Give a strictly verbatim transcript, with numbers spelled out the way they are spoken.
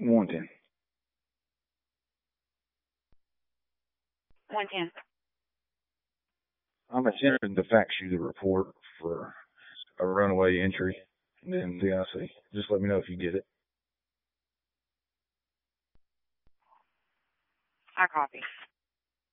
one ten. one ten. I'm attempting to fax you the report for a runaway entry in the I C. Just let me know if you get it. I copy.